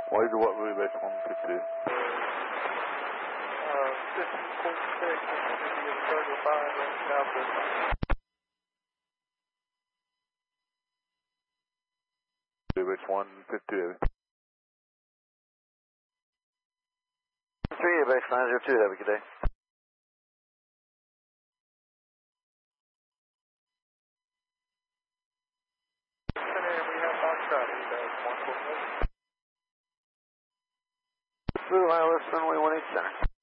Why do what really base 150? 15.6, it's going to be a 35 and now this. Base 150. 3, base 902, have a good day. We have Foxtrot, base 148. Blue Wireless, runway 18 center.